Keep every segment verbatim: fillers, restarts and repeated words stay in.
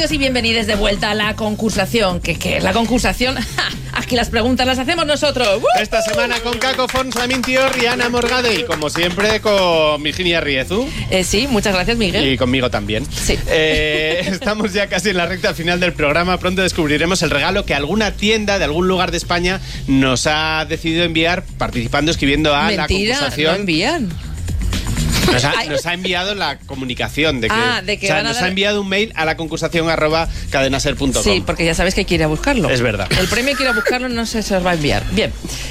Bienvenidos y bienvenidas de vuelta a la concursación. ¿Qué, qué es la concursación? ¡Ja! Aquí las preguntas las hacemos nosotros. ¡Uh! Esta semana con Caco Fons, Lamin Tior y Ana Morgade. Y como siempre con Virginia Riezu. Eh, sí, muchas gracias, Miguel. Y conmigo también. Sí. Eh, estamos ya casi en la recta final del programa. Pronto descubriremos el regalo que alguna tienda de algún lugar de España nos ha decidido enviar participando, escribiendo a Mentira, la concursación. no envían. Nos ha, nos ha enviado la comunicación de que, Ah, de que o sea, van a nos dar- ha enviado un mail a la concursación arroba cadenaser punto com. Sí, porque ya sabes que hay que ir a buscarlo. Es verdad. El premio hay que ir a buscarlo, no sé si se os va a enviar. Bien.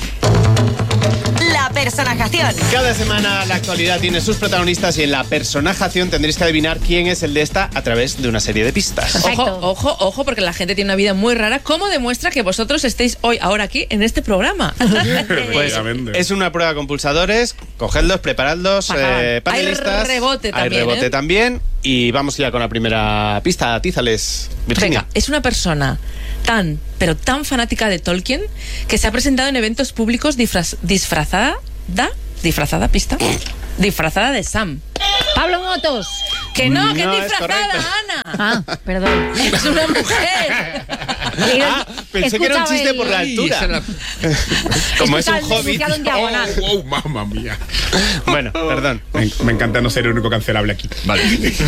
La personajación. Cada semana la actualidad tiene sus protagonistas y en la personajación tendréis que adivinar quién es el de esta a través de una serie de pistas. Ojo, Perfecto. ojo, ojo, porque la gente tiene una vida muy rara. ¿Cómo demuestra que vosotros estéis hoy, ahora aquí, en este programa? Pues es una prueba con pulsadores, cogedlos, preparadlos, eh, panelistas. Hay rebote Hay también, rebote ¿eh? también. Y vamos ya con la primera pista. Atízales, Virginia. Venga, es una persona tan, pero tan fanática de Tolkien que se ha presentado en eventos públicos disfraz- disfrazada, da, disfrazada, pista, disfrazada de Sam. Pablo Motos. Que no, que No es es disfrazada, correcto. Ana. Ah, perdón. Es una mujer. Ah, pensé que era un chiste por la altura. Como es un hobbit. En diagonal. Oh, oh, mamma mía. Bueno, perdón. Me, me encanta no ser el único cancelable aquí. Vale.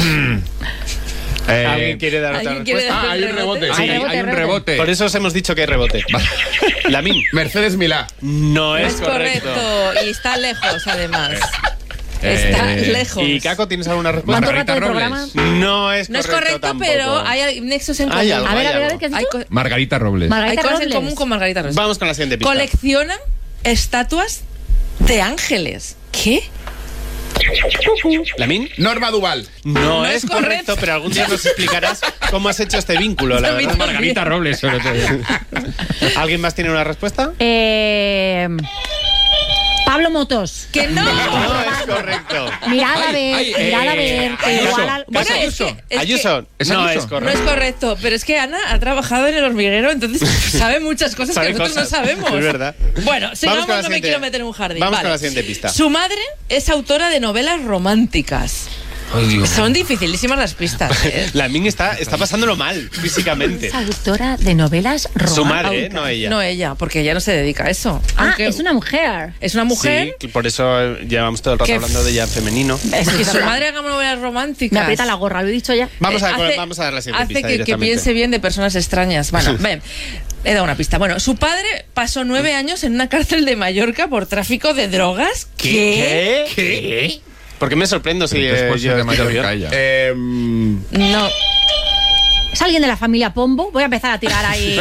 Eh, ¿Alguien quiere dar otra ¿Alguien quiere respuesta? Ah, hay un rebote. Hay Sí, rebote, hay un rebote. rebote. Por eso os hemos dicho que hay rebote. Lamin. Mercedes Milá. No No es es correcto. correcto. Y está lejos, además. Está Eh, lejos. ¿Y Caco, tienes alguna respuesta? ¿Cuánto Margarita rato de Robles. programa? No es No es correcto correcto, tampoco. pero hay nexos en Hay común. algo, A ver, hay a ver, a ver, algo. ¿qué has Hay, dicho? co- Margarita Robles. hay Margarita cosas en Robles. común con Margarita Robles. Vamos con la siguiente pista. Coleccionan estatuas de ángeles. ¿Qué? ¿Lamin? Norma Duval. No, No es es correcto, correcto. pero algún día nos explicarás cómo has hecho este vínculo, la A mí verdad. también. Margarita Robles, sobre todo. ¿Alguien más tiene una respuesta? Eh, Pablo Motos. Que no. No es correcto. Mirad a Ay, ver, ay, mirad a eh, ver. que Ayuso. igual al- Bueno, Ayuso. es que, es que Ayuso, ¿Es no Ayuso? es no correcto. es correcto, pero es que Ana ha trabajado en el hormiguero, entonces sabe muchas cosas Sabe que nosotros cosas, no sabemos. es verdad. Bueno, sigamos, con la no me siguiente- quiero meter en un jardín. Vamos Vale. con la siguiente pista. Su madre es autora de novelas románticas. Son dificilísimas las pistas. ¿eh? Lamin está, está pasándolo mal, físicamente. Es autora de novelas románticas. Su madre, ¿eh? No ella. No ella, porque ella no se dedica a eso. Ah, Aunque es una mujer. es una mujer Sí, por eso llevamos todo el rato que- hablando de ella en femenino. Es que que su madre haga novelas románticas. me aprieta la gorra, lo he dicho ya. Vamos a, Eh, hace- vamos a dar la siguiente hace pista que, que directamente. piense bien de personas extrañas. Bueno, ven, he dado una pista. Bueno, su padre pasó nueve años en una cárcel de Mallorca por tráfico de drogas. ¿Qué? ¿Qué? ¿Por qué me sorprendo si Después eh, pues, yo de he escrito Mallorca bien? ella. Eh, No. ¿Es alguien de la familia Pombo? Voy a empezar a tirar ahí.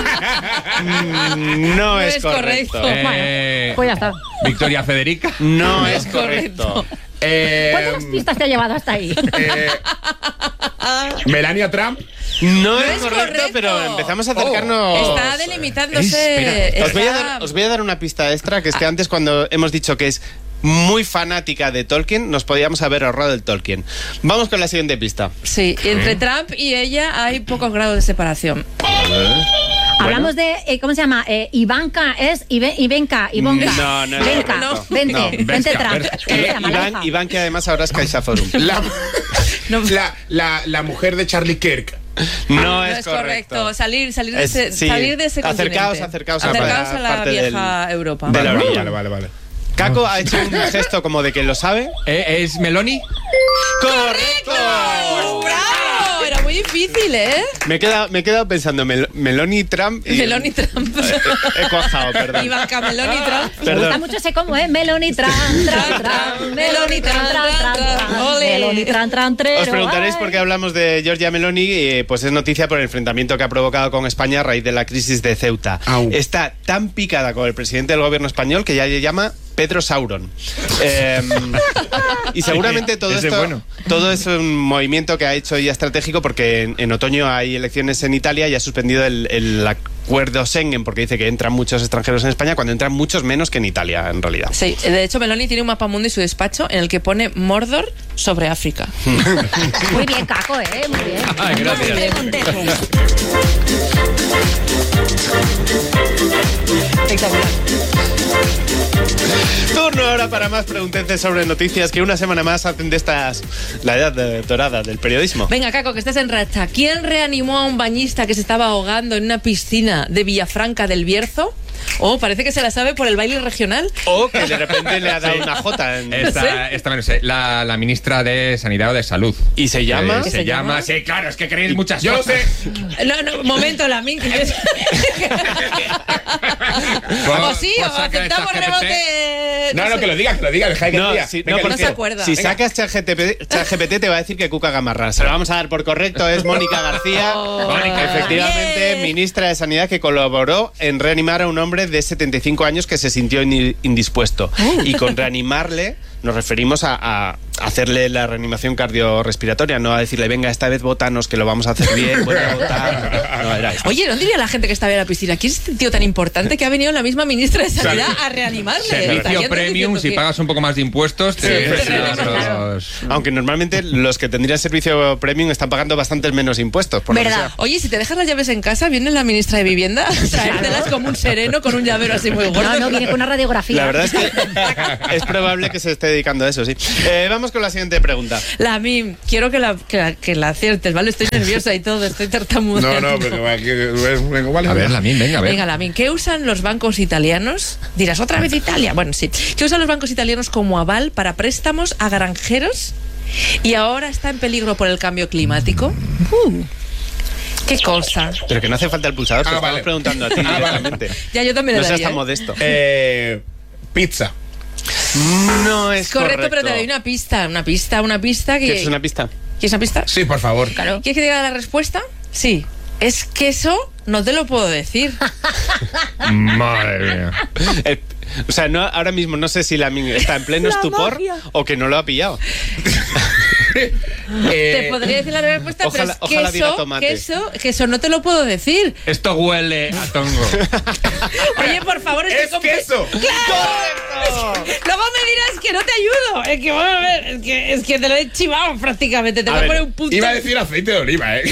Mm, No, No es, es correcto. correcto. eh, Bueno, pues ya está. Victoria Federica. No es correcto. Eh, ¿Cuántas pistas te ha llevado hasta ahí? eh, Melania Trump. No, es, es correcto, correcto. pero empezamos a acercarnos. Está delimitándose. Espera, Os voy, a está- dar, os voy a dar una pista extra, que es que antes cuando hemos dicho que es muy fanática de Tolkien, nos podíamos haber ahorrado el Tolkien. Vamos con la siguiente pista. Sí, entre Trump y ella hay pocos grados de separación. Hablamos de, eh, ¿cómo se llama? Eh, Ivanka, es Ive- Ivenka, Ivanka. No, no es Venka, correcto. vente, No, vente Vesca, Trump. Vesca. ¿Cómo se llama la Iván, hija? Iván, que además ahora es Caixa Forum. La, No. la, la, la mujer de Charlie Kirk. No, No es, es correcto. Salir, salir de Es- ese, sí. salir de ese Acercaos, continente. acercaos a Acercaos la a la parte vieja del- Europa. de la Vale, orilla. Vale, vale, vale. Caco ha hecho un gesto como de que lo sabe. Eh, ¿Es Meloni? ¡Correcto! ¡Bravo! Era muy difícil, ¿eh? Me he quedado, me he quedado pensando, Mel- Meloni Trump y... Meloni Trump. He cuajado, perdón. Ivanka Meloni Trump. Me gusta Perdón. mucho ese combo, ¿eh? Meloni tran, tran, tran. Meloni tran, tran, tran, tran. Ole. Meloni tran, tran, trero. Os preguntaréis Ay. por qué hablamos de Giorgia Meloni. Eh, pues es noticia por el enfrentamiento que ha provocado con España a raíz de la crisis de Ceuta. Au. Está tan picada con el presidente del gobierno español que ya le llama Pedro Sauron. Eh, y seguramente todo Ese esto bueno. todo es un movimiento que ha hecho ella estratégico porque en, en otoño hay elecciones en Italia y ha suspendido el, el acuerdo Schengen, porque dice que entran muchos extranjeros en España, cuando entran muchos menos que en Italia, en realidad. Sí, de hecho Meloni tiene un mapa mundo en su despacho en el que pone Mordor sobre África. Muy bien, Caco, ¿eh? Muy bien. Ay, gracias. Muy bien, Montejo. Espectacular. Turno ahora para más pregunteces sobre noticias que una semana más hacen de estas la edad de- dorada del periodismo. Venga, Caco, que estás en racha. ¿Quién reanimó a un bañista que se estaba ahogando en una piscina de Villafranca del Bierzo? Oh, parece que se la sabe por el baile regional. O que de repente le ha dado una jota en... Esta, esta me lo sé. La, la ministra de Sanidad o de Salud. ¿Y se llama? Eh, ¿Qué se, se llama, llama? sí, claro, es que queréis muchas Yo lo cosas. sé. No, no, momento, la min. que yo- O sí, o aceptamos rebote. No, no, sé. que lo diga, que lo diga, deja que lo No, diga. si, Venga, no, que no porque se acuerda. si Venga. sacas ChatGPT, ChatGPT te va a decir que Cuca Gamarra. Se lo vamos a dar por correcto, es Mónica García. Oh, Mónica, efectivamente, bien. ministra de Sanidad, que colaboró en reanimar a un hombre de setenta y cinco años que se sintió in- indispuesto. Y con reanimarle nos referimos a, a hacerle la reanimación cardiorrespiratoria, no a decirle, venga, esta vez bótanos, que lo vamos a hacer bien, vuelve a votar. No, era eso. Oye, ¿no diría la gente que estaba en la piscina? ¿Quién es este tío tan importante que ha venido la misma ministra de Sanidad a reanimarle? Servicio Estarían premium, diciendo si que- pagas un poco más de impuestos, te Sí, vienes sí, a claro. los- Aunque normalmente los que tendrían servicio premium están pagando bastantes menos impuestos. Por lo que ¿Verdad? sea. Oye, si te dejas las llaves en casa, viene la ministra de Vivienda a traértelas como un sereno con un llavero así muy gordo. No, no, viene con una radiografía. La verdad es que es probable que se esté dedicando a eso, sí. Eh, vamos con la siguiente pregunta. La Mim, quiero que la, que, la, que la aciertes, ¿vale? Estoy nerviosa y todo, estoy tartamudeando. No, no, pero va, que- venga, vale. A ver, la min, venga, a ver. Venga, la Mim, ¿qué usan los bancos italianos? Dirás, ¿otra vez Italia? Bueno, sí. ¿Qué usan los bancos italianos como aval para préstamos a granjeros y ahora está en peligro por el cambio climático? Uh, ¿Qué cosa? Pero que no hace falta el pulsador, te Ah, estamos vale. preguntando a ti Ah, vale. directamente. Ya, yo también No le seas daría, tan ¿eh? modesto. Eh, pizza. No es Correcto, correcto. pero te doy una pista, una pista, una pista que... ¿Quieres una pista? ¿Quieres una pista? Sí, por favor. Claro. ¿Quieres que diga la respuesta? Sí. Es queso, no te lo puedo decir. Madre mía. Eh, o sea, no, ahora mismo no sé si la min está en pleno La estupor magia. o que no lo ha pillado. Eh, Te podría decir la respuesta, ojalá- pero es ojalá diga queso, tomate. queso, queso, no te lo puedo decir. Esto huele a tongo. Oye, por favor, estoy ¡Es comple- queso! ¡Correcto! Luego me dirás que no te ayudo. Es que, vamos a ver, es que, es que te lo he chivado prácticamente. Te A voy a ver, poner un punto. Iba a decir aceite de oliva, ¿eh?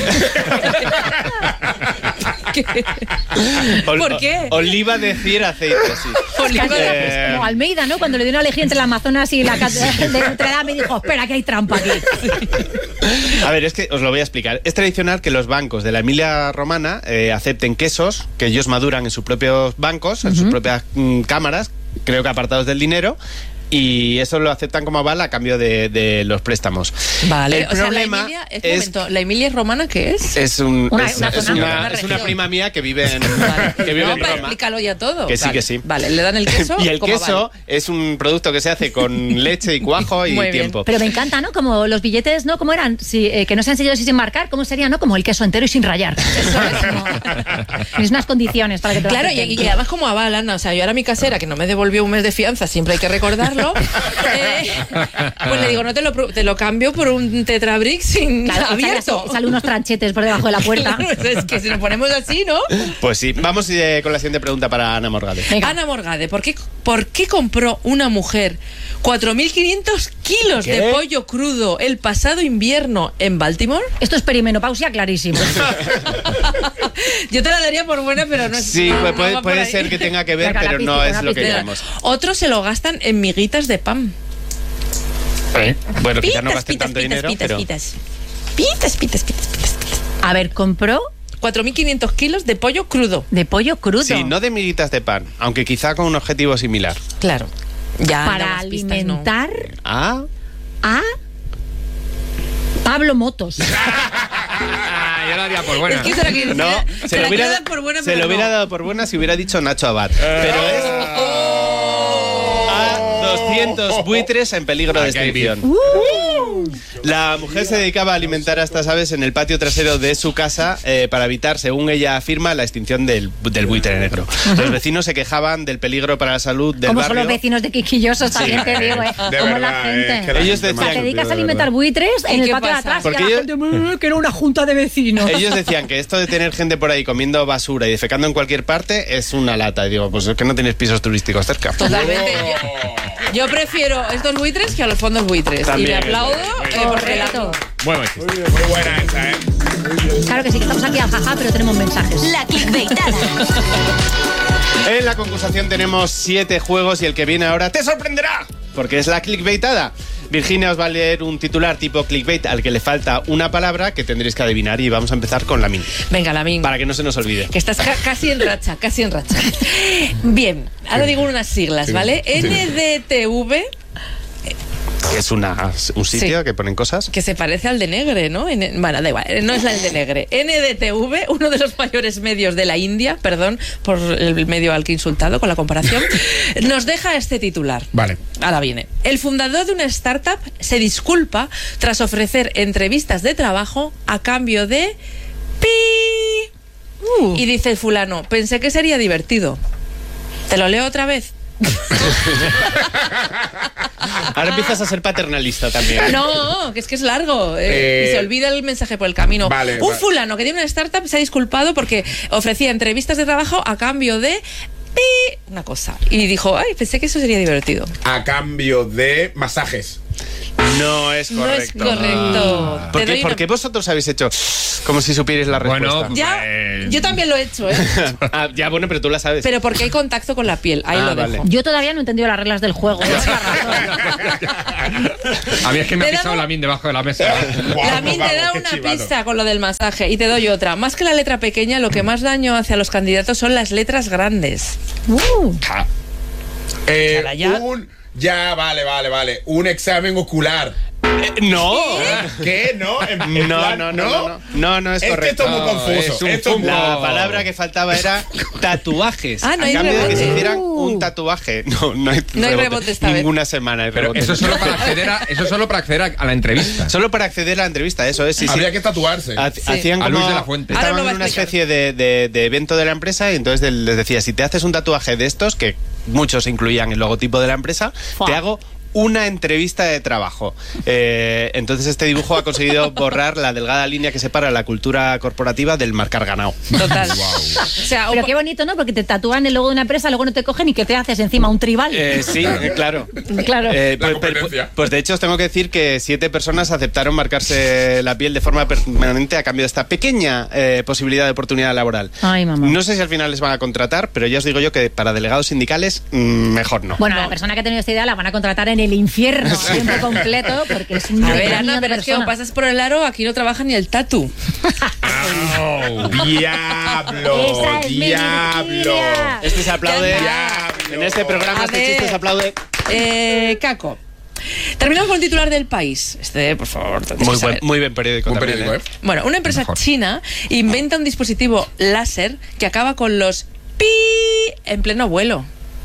Ol- ¿Por qué? Oliva decir aceite, sí. Oliva Casi de- Eh, como Almeida, ¿no? Cuando le dio una elegía entre el Amazonas y la catedral de Notre Dame y dijo, espera, que hay trampa aquí. A ver, es que os lo voy a explicar. Es tradicional que los bancos de la Emilia Romana eh, acepten quesos que ellos maduran en sus propios bancos, en sus propias mm, cámaras, creo que apartados del dinero. Y eso lo aceptan como aval a cambio de, de los préstamos. Vale, El o sea, la problema Emilia, es, es- momento, ¿la Emilia es romana qué es? Es, un, Una- es, una es zona, una, una es una región. prima mía que vive en, Vale. que vive No, en para Roma. explícalo ya todo. Que sí, Vale. que sí. Vale, le dan el queso. Y el como queso aval. es un producto que se hace con leche y cuajo y Muy bien. tiempo. Pero me encanta, ¿no? Como los billetes, ¿no? ¿Cómo eran? Si, eh, que no sean sellados y sin marcar, ¿cómo sería, no? Como el queso entero y sin rayar. Eso es como... Tienes unas condiciones para que te lo Claro, y, acepten. y además como aval, Ana, o sea, yo ahora mi casera, que no me devolvió un mes de fianza, siempre hay que recordarlo, eh, pues le digo, no te lo, pro- te lo cambio por un Tetrabric sin Claro, abierto. sale, sale unos tranchetes por debajo de la puerta. Claro, es que si nos ponemos así, ¿no? Pues sí, vamos eh, con la siguiente pregunta para Ana Morgade. Venga. Ana Morgade, ¿por qué, ¿por qué compró una mujer cuatro mil quinientos kilos ¿Qué? de pollo crudo el pasado invierno en Baltimore? Esto es perimenopausia clarísimo. Yo te la daría por buena, pero no es. Sí, no, puede, no puede, va por puede ahí. ser que tenga que ver, Venga, la pero no pizca, es una lo que pizca. queremos. Otros se lo gastan en miguitas de pan. Bueno, quizás no Pitas, gasten pitas, tanto pitas, dinero, pitas, pero... pitas. Pitas, pitas, pitas, pitas, pitas. A ver, compró cuatro mil quinientos kilos de pollo crudo. de pollo crudo. Sí, no de miguitas de pan, aunque quizá con un objetivo similar. Claro. Ya. para no, más pistas, no. alimentar Ah, a Pablo Motos. Ah, yo la daría por buena. Es que se la quiere- no, se se la lo hubiera, quiero dar por buena, se pero lo hubiera no. dado por buena si hubiera dicho Nacho Abad. Pero es a doscientos buitres en peligro de Aquí hay extinción. Uh, La mujer se dedicaba a alimentar a estas aves en el patio trasero de su casa eh, para evitar, según ella afirma, la extinción del, del buitre negro. Los vecinos se quejaban del peligro para la salud del Como barrio. son los vecinos de quisquillosos, también te digo, ¿eh? De Como verdad, la gente. eh, que la Ellos gente decían- O sea, te dedicas de a alimentar verdad. buitres en ¿Y el qué patio de pasa? atrás Porque y la ellos- gente, "Mm, que era una junta de vecinos". Ellos decían que esto de tener gente por ahí comiendo basura y defecando en cualquier parte es una lata. Y digo, pues es que no tienes pisos turísticos cerca. Totalmente. Yo, yo prefiero estos buitres que a los fondos buitres. También. Y me aplaudo Muy eh, porque la- Correcto. Bueno, chiste. Muy buena esa, ¿eh? Claro que sí, que estamos aquí al jaja, pero tenemos mensajes. La clickbaitada. En la concursación tenemos siete juegos y el que viene ahora te sorprenderá, porque es la clickbaitada. Virginia os va a leer un titular tipo clickbait al que le falta una palabra que tendréis que adivinar y vamos a empezar con la min, Venga, la min. para que no se nos olvide. Que estás ca- casi en racha, casi en racha. Bien, ahora digo unas siglas, ¿vale? N D T V, Es una, un sitio Sí. que ponen cosas. que se parece al de Negre, ¿no? En- bueno, da igual, no es el de Negre. N D T V, uno de los mayores medios de la India, perdón por el medio al que he insultado con la comparación, nos deja este titular. Vale. Ahora viene. El fundador de una startup se disculpa tras ofrecer entrevistas de trabajo a cambio de pi. Y dice el fulano, pensé que sería divertido. ¿Te lo leo otra vez? Ahora empiezas a ser paternalista también. No, que es que es largo. eh, Eh, y se olvida el mensaje por el camino. vale, Un vale. fulano que tiene una startup se ha disculpado porque ofrecía entrevistas de trabajo a cambio de pi, una cosa. Y dijo, ay, pensé que eso sería divertido. A cambio de masajes. No es No es correcto. correcto. Te ¿Por qué, doy por una- qué vosotros habéis hecho como si supierais la respuesta? Bueno, Ya, Pues- yo también lo he hecho, ¿eh? Ah, ya, bueno, pero tú la sabes. Pero porque hay contacto con la piel. Ahí Ah, lo vale. dejo. Yo todavía no he entendido las reglas del juego. esa es la razón. A mí es que me Te ha pisado damos- la min debajo de la mesa. La min te da qué una chivado. pista con lo del masaje y te doy otra. Más que la letra pequeña, lo que más daño hace a los candidatos son las letras grandes. Uh, Eh, Ahora ya. Un. Ya, vale, vale, vale. Un examen ocular. Eh, no. ¿Qué? ¿No? En- en No, plan, no, no, no, no, no, no es Es que correcto. esto es muy No, confuso. es un Esto es muy- La palabra que faltaba era tatuajes. Ah, no a hay cambio de que rebote. se hicieran un tatuaje. No, no hay, No hay rebote esta vez. Ninguna semana hay Pero rebote. eso es solo para acceder a, eso es solo para acceder a, a la entrevista. Solo para acceder a la entrevista, eso es. Sí, sí. Habría que tatuarse. Ha- Hacían A como, Luis de la Fuente. Ahora Estaban lo va a en una explicar. especie de, de- de evento de la empresa y entonces del- les decía, si te haces un tatuaje de estos, que muchos incluían el logotipo de la empresa, Fua. te hago una entrevista de trabajo. Eh, entonces este dibujo ha conseguido borrar la delgada línea que separa la cultura corporativa del marcar ganado. Total. O sea, pero o- qué bonito, ¿no? Porque te tatúan el logo de una empresa, luego no te cogen y que te haces encima un tribal. Eh, sí, eh, claro. Claro. Eh, La pues, competencia. pues- pues de hecho os tengo que decir que siete personas aceptaron marcarse la piel de forma permanente a cambio de esta pequeña eh, posibilidad de oportunidad laboral. Ay, mamá. No sé si al final les van a contratar, pero ya os digo yo que para delegados sindicales mm, mejor no. Bueno, a la persona que ha tenido esta idea la van a contratar en el infierno, a tiempo completo, porque es un a ver, demonio Ana, de pero es que persona. o pasas por el aro, aquí no trabaja ni el tatu. ¡Au! ¡Diablo! Esa es mi ¡Diablo! Virginia. Este se aplaude. Diablo. En este programa, A este ver. chiste se aplaude. Eh, Caco. Terminamos con el titular del País. Este, por favor. tienes Muy que buen, saber. muy buen periódico Un también, periódico, ¿eh? ¿eh? Bueno, una empresa Mejor. china inventa un dispositivo láser que acaba con los pi en pleno vuelo.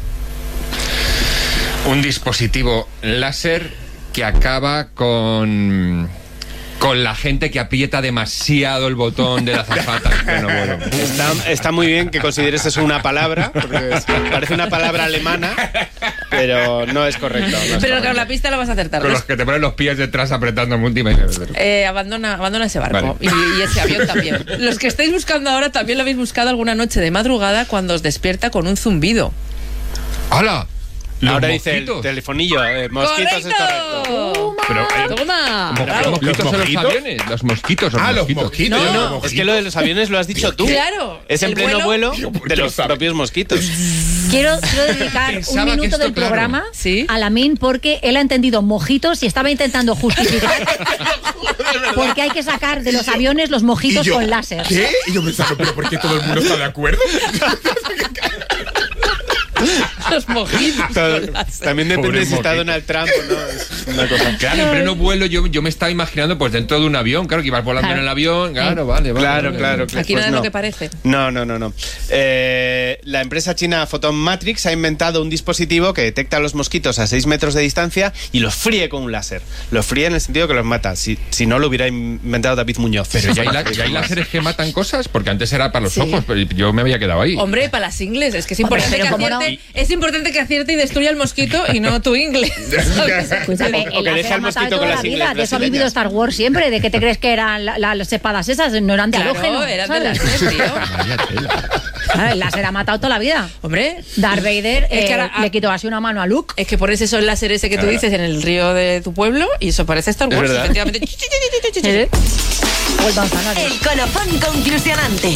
Un dispositivo láser que acaba con con la gente que aprieta demasiado el botón de la azafata. Bueno, bueno. Está, está muy bien que consideres eso una palabra, porque es- parece una palabra alemana, pero no es correcto. no es Pero correcto. con la pista la vas a acertar. Con los que te ponen los pies detrás apretando múltiples. Eh, abandona, abandona ese barco y, y ese avión también. Los que estáis buscando ahora también lo habéis buscado alguna noche de madrugada cuando os despierta con un zumbido. ¡Hala! Los Ahora dice el mosquitos. telefonillo, eh, mosquitos es correcto. Pero, eh, Toma. ¿Cómo que Bravo. mosquitos ¿Los son los mojitos? aviones? Los mosquitos son Ah, los mosquitos. mosquitos. No, yo no, mosquitos. Es que lo de los aviones lo has dicho tú. Claro. Es en el pleno vuelo, Yo, pues, de yo los sabe. propios mosquitos. Quiero, quiero dedicar Pensaba un que minuto esto, del claro. programa Sí. a Lamin porque él ha entendido mojitos y estaba intentando justificar porque hay que sacar de los aviones los Y mojitos yo, con láser. ¿Qué? Y yo pensando, ¿pero por qué todo el mundo está de acuerdo? Los mojitos. con láser. También depende Pobre si está mojito. Donald Trump o no. Es una cosa. Claro, en pleno vuelo yo, yo me estaba imaginando pues dentro de un avión, claro, que ibas volando Claro. en el avión, claro, vale, vale. Claro, vale. claro, claro. Aquí Pues nada es no. lo que parece. No, no, no, no. Eh, la empresa china Photon Matrix ha inventado un dispositivo que detecta a los mosquitos a seis metros de distancia y los fríe con un láser. Los fríe en el sentido que los mata. Si, si no, lo hubiera inventado David Muñoz. Pero ya hay, la- ya hay láseres que matan cosas, porque antes era para los Sí. ojos, pero yo me había quedado ahí. Hombre, para las ingles, es que es Hombre, importante, pero que ¿cómo no? acierte, es importante que acierte y destruya el mosquito y no tu ingle. ¿Sabes? Escúchame, O- o que el deje láser al ha matado mosquito toda con la las vida. ingles De eso ha vivido brasileñas. Star Wars siempre. ¿De qué te crees que eran la- la- las espadas esas? No eran de halógeno. Claro, eran de ¿sabes? láser, tío. Vaya tela. Claro, el láser ha matado toda la vida. Hombre, Darth Vader Es que eh, ahora- le quitó así una mano a Luke. es que pones eso el láser ese que tú dices en el río de tu pueblo y eso parece Star Es Wars, verdad. efectivamente. ¿Eh? O el Danzanario. El colofón conclusionante.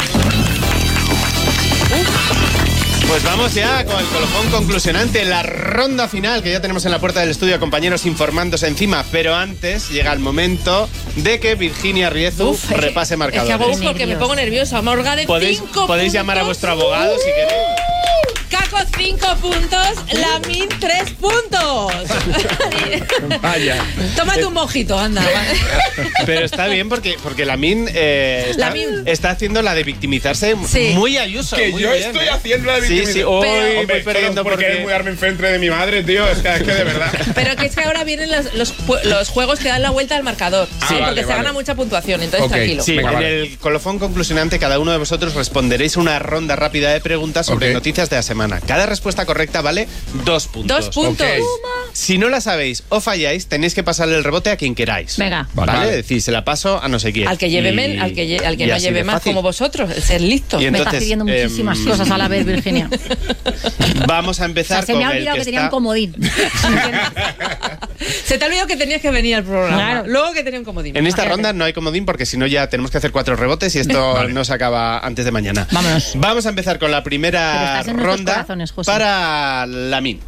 Pues vamos ya con el colofón conclusionante, la ronda final que ya tenemos en la puerta del estudio, compañeros informándose encima. Pero antes llega el momento de que Virginia Riezu Uf, repase Es que marcadores. hago uf porque me Nervios. pongo nerviosa. Morga de Podéis, cinco podéis llamar a puntos. vuestro abogado si queréis. Caco cinco puntos, Lamin tres puntos. Vaya. Tómate un mojito, anda. Pero está bien porque, porque Lamin, eh, está, Lamin. está haciendo la de victimizarse Sí. muy Ayuso. Que muy yo bien, estoy ¿eh? haciendo la Sí, victimización. sí, hoy Pero- voy Hombre, perdiendo porque porque... es muy darme enfrente de mi madre, tío. Es que, es que de verdad. Pero que es que ahora vienen los, los, ju- los juegos que dan la vuelta al marcador. Ah, Sí, vale, porque se vale. gana mucha puntuación, entonces Ok, tranquilo. Sí, Venga, en vale. el colofón conclusionante cada uno de vosotros responderéis una ronda rápida de preguntas sobre Ok. noticias de la semana. Cada respuesta correcta vale dos puntos. Dos puntos. Ok. Si no la sabéis o falláis, tenéis que pasarle el rebote a quien queráis. Venga. ¿Vale? Vale. Es decir, se la paso a no sé quién. Al que lleve Y- men- al que, lle- al que y no así lleve de más fácil. como vosotros, el ser listo. Y Me estás entonces, pidiendo muchísimas em, cosas a la vez, Virginia. Vamos a O empezar sea, se con me ha el olvidado que que, tenía un está... comodín. Se te ha olvidado que tenías que venir al programa. Claro. Luego que tenía un comodín. En esta Imagínate. ronda no hay comodín porque si no ya tenemos que hacer cuatro rebotes y esto Vale. no se acaba antes de mañana. Vámonos. Vamos a empezar con la Pero primera estás en nuestros ronda corazones, José. para Lamin.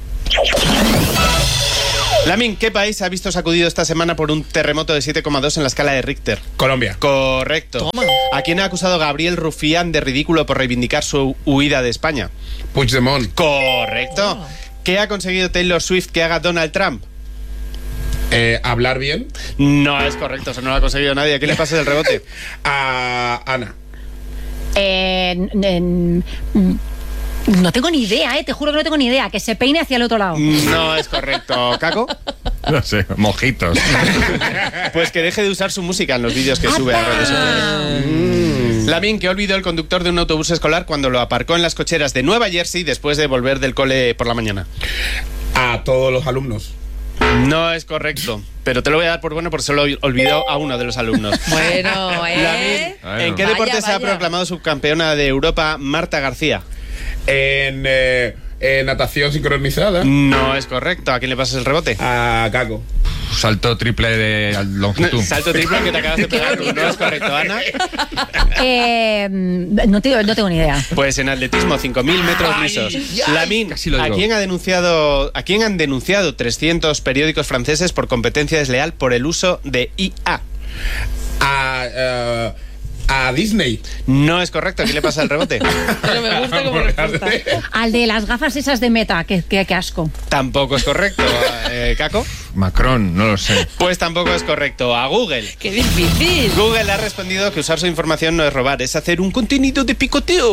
Lamin, ¿qué país ha visto sacudido esta semana por un terremoto de siete coma dos en la escala de Richter? Colombia. Correcto. Toma. ¿A quién ha acusado Gabriel Rufián de ridículo por reivindicar su huida de España? Puigdemont. Correcto. Oh. ¿Qué ha conseguido Taylor Swift que haga Donald Trump? Eh, Hablar bien. No es correcto, eso no lo ha conseguido nadie. ¿A quién le pasa el rebote? A Ana. Eh, n- n- no tengo ni idea, eh, te juro que no tengo ni idea. Que se peine hacia el otro lado. No es correcto. ¿Caco? No sé, mojitos. Pues que deje de usar su música en los vídeos que sube a redes sociales. Mm. Lamin, que olvidó el conductor de un autobús escolar cuando lo aparcó en las cocheras de Nueva Jersey después de volver del cole por la mañana. A todos los alumnos. No es correcto, pero te lo voy a dar por bueno porque solo olvidó a uno de los alumnos. Bueno, ¿eh? Lamin, Bueno. ¿en qué Vaya, deporte se ha vaya. proclamado subcampeona de Europa Marta García? En, eh, en natación sincronizada. No es correcto. ¿A quién le pasas el rebote? A Caco. Salto triple de longitud. Salto triple que te acabas de pegar tú. No es correcto, Ana. Eh, no, tengo, no tengo ni idea. Pues en atletismo, cinco mil metros lisos. Lamin, casi lo ¿a digo. quién, ha denunciado, ¿a quién han denunciado trescientos periódicos franceses por competencia desleal por el uso de I A? A, eh, a Disney. No es correcto. ¿A quién le pasa el rebote? Pero me gusta como respuesta. Al de las gafas esas de meta, que, que, que asco. Tampoco es correcto. Eh, ¿Caco? Macron, no lo sé. Pues tampoco es correcto. A Google. ¡Qué difícil! Google ha respondido que usar su información no es robar, es hacer un contenido de picoteo.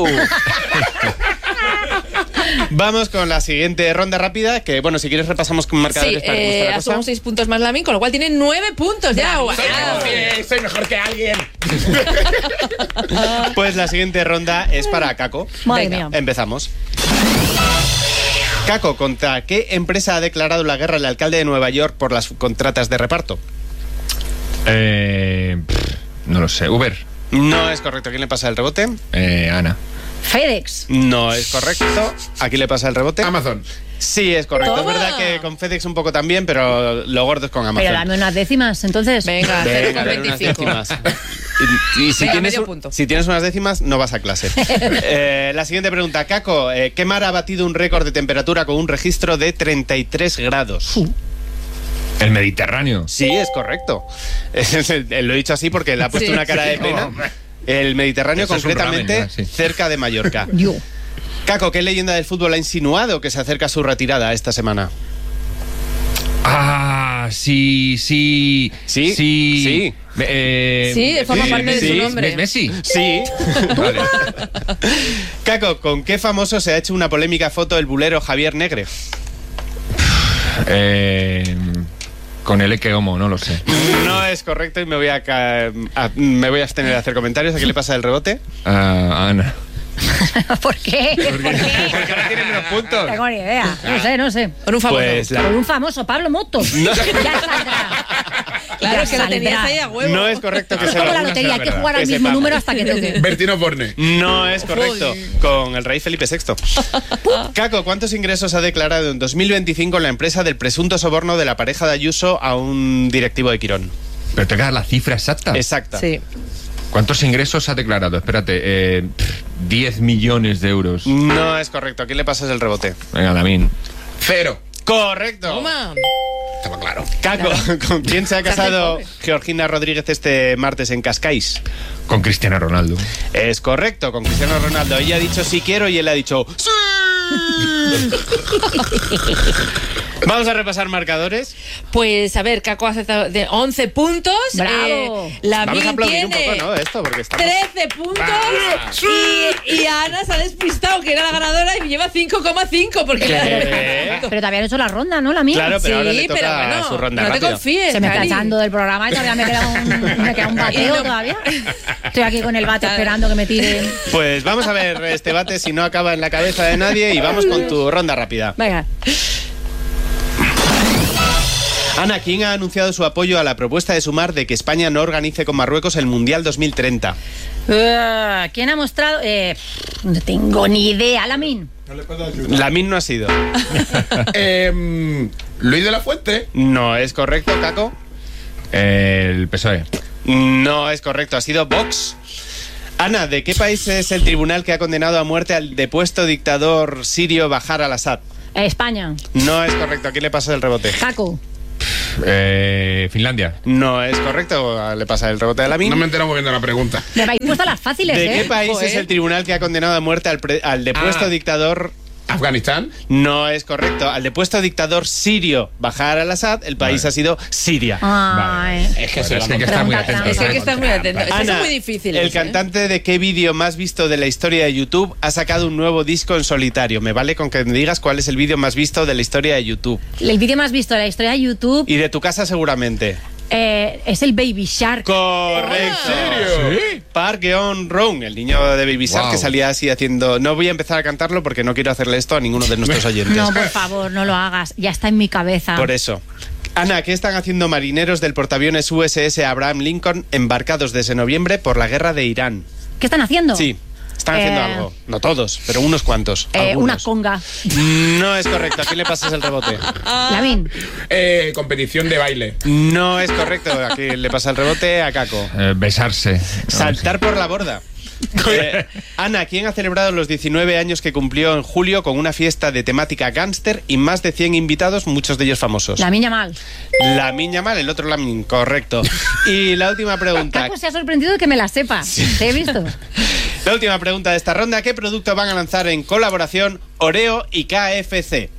Vamos con la siguiente ronda rápida, que bueno, si quieres repasamos con Sí, marcadores para cómo está eh, la ha cosa. sumado seis puntos más Lamin, con lo cual tiene nueve puntos ya. ¡Guau! Sí, soy mejor que alguien. Pues la siguiente ronda es para Caco. Madre Venga, mía. empezamos. Caco, ¿contra qué empresa ha declarado la guerra el alcalde de Nueva York por las contratas de reparto? Eh, pff, no lo sé. Uber. No es correcto. ¿A quién le pasa el rebote? Eh, Ana. FedEx. No es correcto. ¿A quién le pasa el rebote? Amazon. Sí, es correcto. Toma. Es verdad que con FedEx un poco también, pero lo gordo es con Amazon. Pero dame unas décimas, entonces. Venga, cero Venga, coma dale unas veinticinco. décimas. Y, y si, Venga, tienes, medio un- punto. si tienes unas décimas, no vas a clase. Eh, la siguiente pregunta, Caco. eh, ¿Qué mar ha batido un récord de temperatura con un registro de treinta y tres grados? El Mediterráneo. Sí, es correcto. Lo he dicho así porque le ha puesto Sí, una cara sí. de pena. El Mediterráneo, Eso es un concretamente, ramen, ya, sí. cerca de Mallorca. Yo. Caco, ¿qué leyenda del fútbol ha insinuado que se acerca a su retirada esta semana? Ah, sí, sí. Sí, Sí. sí. Eh, Sí, forma sí, parte de sí, su nombre. Messi. Sí. Vale. Caco, ¿con qué famoso se ha hecho una polémica foto el bulero Javier Negre? Eh, con el Eke Homo, no lo sé. No es correcto y me voy a, ca- a- me voy a abstener de hacer comentarios. ¿A qué le pasa el rebote? Ah, Ana. ¿Por qué? ¿Por qué? Porque ahora tiene menos puntos. No tengo ni idea. No sé, no sé. Por un famoso. Pues la- Por un famoso, Pablo Motos. Ya saldrá. Claro, Ya que lo saldrá. tenías ahí a huevo. No es correcto que Es se como la lo... lotería, hay que verdad. jugar al Que mismo sepamos. número hasta que toque. Bertino Borne. No es correcto. Con el rey Felipe sexto. Caco, ¿cuántos ingresos ha declarado en dos mil veinticinco la empresa del presunto soborno de la pareja de Ayuso a un directivo de Quirón? Pero te queda la cifra exacta. Exacta. Sí. ¿Cuántos ingresos ha declarado? Espérate, eh, pff, diez millones de euros. No es correcto. ¿A quién le pasas el rebote? Venga, Damín. Cero. Correcto. Toma. Estaba claro. Caco, ¿con quién se ha Se hace casado pobre. Georgina Rodríguez este martes en Cascais? Con Cristiano Ronaldo. Es correcto, con Cristiano Ronaldo. Ella ha dicho sí quiero y él ha dicho ¡sí! Vamos a repasar marcadores. Pues a ver, Caco hace de once puntos. Bravo. Eh, la Vamos a aplaudir un tiene poco, ¿no? Esto, porque estamos... trece puntos. Y, y Ana se ha despistado, que era la ganadora, y lleva cinco coma cinco. Porque le ha dado ¿Qué? puntos. Pero todavía no he hecho la ronda, ¿no? La mía. Claro, pero ahora Sí, le toca pero bueno, su ronda no te rápida. confíes. Se me está Cari. echando del programa y todavía me queda un, me queda un bateo Y no- todavía. Estoy aquí con el bate esperando que me tire. Pues vamos a ver este bate si no acaba en la cabeza de nadie y vamos con tu ronda rápida. Venga. Ana, ¿quién ha anunciado su apoyo a la propuesta de Sumar de que España no organice con Marruecos el Mundial dos mil treinta? Uh, ¿Quién ha mostrado? Eh, no tengo ni idea. Lamin. Lamin no ha sido. Em, Luis de la Fuente. No es correcto, Caco. El P S O E. No es correcto, ha sido Vox. Ana, ¿de qué país es el tribunal que ha condenado a muerte al depuesto dictador sirio Bashar al-Assad? Eh, España. No es correcto, ¿a quién le pasa el rebote? Caco. Eh, Finlandia. No es correcto, le pasa el rebote a Lamin. No me he enterado muy bien de la pregunta. Me habéis puesto las fáciles, ¿De ¿eh? qué país Joder. es el tribunal que ha condenado a muerte al, pre- al depuesto Ah. dictador? Afganistán. No es correcto. Al depuesto dictador sirio Bashar al-Assad, el país Vale. ha sido Siria. Ay. Es que Joder, se es la que hay que estar muy Pregunta atento. trampa. Es que hay que estar muy atento. Estas son Ana, muy difíciles. el ¿eh? cantante de qué vídeo más visto de la historia de YouTube ha sacado un nuevo disco en solitario. Me vale con que me digas cuál es el vídeo más visto de la historia de YouTube. El vídeo más visto de la historia de YouTube Y de tu casa seguramente. eh, es el Baby Shark. Correcto. serio? Sí. Park Geun-Rong, el niño de Baby Shark Wow. que salía así haciendo... No voy a empezar a cantarlo porque no quiero hacerle esto a ninguno de nuestros oyentes. No, por favor, no lo hagas. Ya está en mi cabeza. Por eso. Ana, ¿qué están haciendo marineros del portaaviones U S S Abraham Lincoln embarcados desde noviembre por la guerra de Irán? ¿Qué están haciendo? Sí, están haciendo Eh, algo. No todos, pero unos cuantos. Eh, una algunos. conga. No es correcto. ¿A quién le pasas el rebote? Lamin. Eh, competición de baile. No es correcto. ¿A quién le pasa el rebote? A Caco. Eh, besarse. Saltar por la borda. Eh, Ana, ¿quién ha celebrado los diecinueve años que cumplió en julio con una fiesta de temática gángster y más de cien invitados, muchos de ellos famosos? Lamin Yamal. La Miña Mal, el otro Lamin, correcto. Y la última pregunta. Caco se ha sorprendido de que me la sepa. Te he visto. La última pregunta de esta ronda. ¿Qué producto van a lanzar en colaboración Oreo y K F C?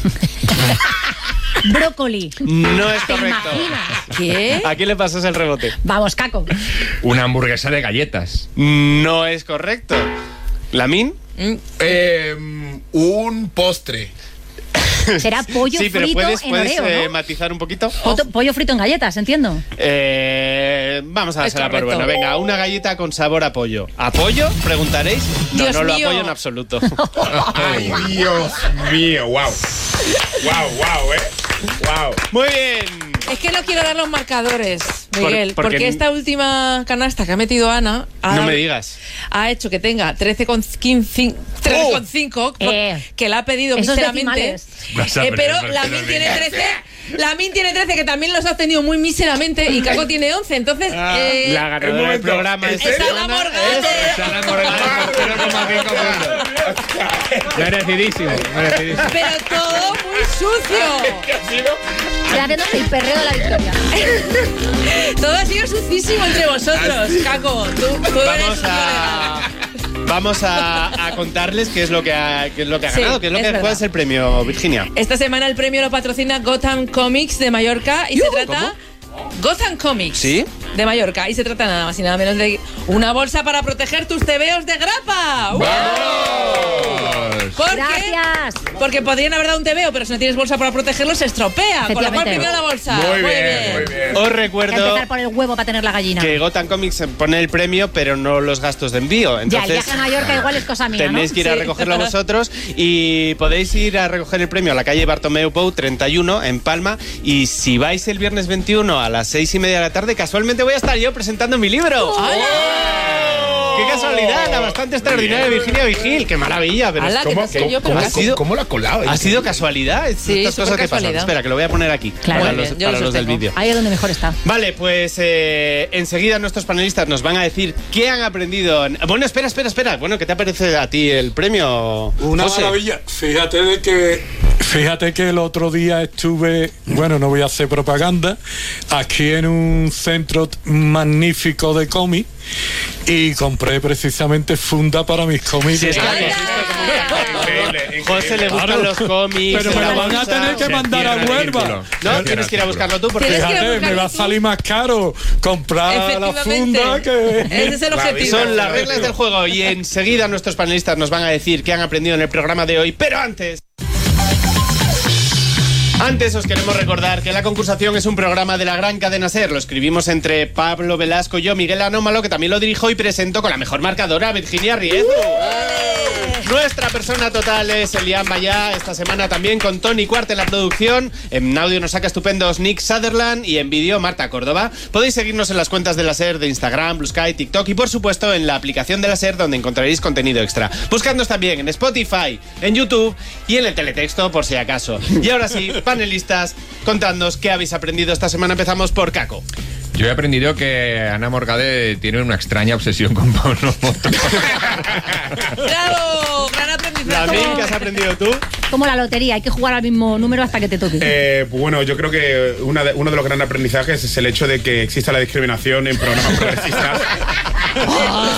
Brócoli. No es ¿Te correcto. imaginas? ¿Qué? ¿A quién le pasas el rebote? Vamos, Caco. Una hamburguesa de galletas. No es correcto. ¿Lamin? Em, un postre. Será pollo Sí, pero frito puedes, en puedes Oreo, eh, ¿no? matizar un poquito. Poto- Pollo frito en galletas, entiendo. Eh, vamos a Es dársela por correcto. bueno. Venga, una galleta con sabor a pollo. ¿A pollo? Preguntaréis. No, Dios no lo mío. apoyo en absoluto. Ay, Dios mío, wow. Wow, wow, eh. Wow. Muy bien. Es que no quiero dar los marcadores, Miguel, Por- porque- porque esta última canasta que ha metido Ana ha, No dado- me digas. ha hecho que tenga trece coma cinco, Eh, que la ha pedido esos míseramente. decimales. Vas a Eh, pero aprender, la pero Min sí. tiene trece, la Min tiene trece, que también los ha tenido muy míseramente, y Caco tiene once, entonces... eh, La ganadora del momento, programa ¿en es serio? ¡Esa la Morgade! Sara Morgade por cero coma cinco puntos. Merecidísimo, merecidísimo. Pero todo muy sucio. ¿Qué ha sido? Estoy haciendo el perreo de la victoria. Todo ha sido sucísimo entre vosotros, Caco. Tú, tú eres Vamos un a, colega. vamos a, a contarles qué es lo que ha, qué es lo que ha Sí, ganado, qué es lo es que verdad. cuál es el premio, Virginia. Esta semana el premio lo patrocina Gotham Comics de Mallorca y se trata... Gotham Comics ¿Sí? de Mallorca y se trata nada más y nada menos de una bolsa para proteger tus tebeos de grapa. ¡Uh! ¡Vamos! ¿Por qué? Gracias. Porque podrían haber dado un tebeo, pero si no tienes bolsa para protegerlo se estropea. Con lo cual Efectivamente. primero la bolsa. Muy bien, muy bien. Os Hay que recuerdo empezar por el huevo para tener la gallina. que Gotham Comics pone el premio, pero no los gastos de envío. Ya, el Entonces, viaje a Mallorca igual es cosa mía, tenéis ¿no? que ir a Sí. recogerlo vosotros y podéis ir a recoger el premio a la calle Bartomeu Pou treinta y uno en Palma. Y si vais el viernes veintiuno a las seis y media de la tarde, casualmente voy a estar yo presentando mi libro. ¡Qué casualidad! La bastante extraordinaria Virginia Vigil. ¡Qué maravilla! Pero Ala, es- que ¿Cómo, te sé cómo, yo, pero cómo- ha sido- cómo lo ha colado? ¿Ha sido casualidad? Es- Sí, Estas cosas súper que pasan. casualidad. Espera, que lo voy a poner aquí. Claro. Para Muy los, bien, yo para lo los del sostengo. vídeo. Ahí es donde mejor está. Vale, pues eh, enseguida nuestros panelistas nos van a decir qué han aprendido. en- Bueno, espera, espera, espera. Bueno, ¿qué te parece a ti el premio? Una José? maravilla. Fíjate de que fíjate que el otro día estuve, bueno, no voy a hacer propaganda, aquí en un centro magnífico de cómic y compré precisamente funda para mis cómics. Si es que ¡Anda! habéis visto cómo está Increíble, increíble. José le gustan Claro. los cómics. Pero me la lo van a bolsa. tener que Se mandar a cierra el Huelva. círculo. No, tienes que ir a buscarlo tú porque Tienes que ir a Fíjate, me buscarlo va a tú. salir más caro comprar la Efectivamente. funda que... Ese es el objetivo. son las reglas del juego y enseguida nuestros panelistas nos van a decir qué han aprendido en el programa de hoy. Pero antes... Antes os queremos recordar que La Concursación es un programa de la gran cadena SER. Lo escribimos entre Pablo Velasco y yo, Miguel Anómalo, que también lo dirijo y presento con la mejor marcadora, Virginia Riedo. Nuestra persona total es Elian Bayá, esta semana también con Tony Cuart en la producción. En audio nos saca estupendos Nick Sutherland y en vídeo Marta Córdoba. Podéis seguirnos en las cuentas de la SER de Instagram, Blue Sky, TikTok y por supuesto en la aplicación de la SER donde encontraréis contenido extra. Buscadnos también en Spotify, en YouTube y en el teletexto por si acaso. Y ahora sí, panelistas, contadnos qué habéis aprendido esta semana. Empezamos por Caco. Yo he aprendido que Ana Morgade tiene una extraña obsesión con Pablo Moto. ¡Bravo! ¡Gran aprendizaje! Lamin, ¿qué has aprendido tú? Como la lotería, hay que jugar al mismo número hasta que te toque. Eh, pues bueno, yo creo que una de- uno de los grandes aprendizajes es el hecho de que exista la discriminación en programas progresistas.